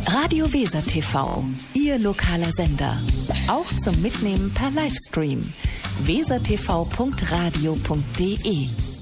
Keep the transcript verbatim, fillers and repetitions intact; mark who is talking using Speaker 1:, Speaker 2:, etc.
Speaker 1: Radio Weser T V, Ihr lokaler Sender. Auch zum Mitnehmen per Livestream. wesertv punkt radio punkt de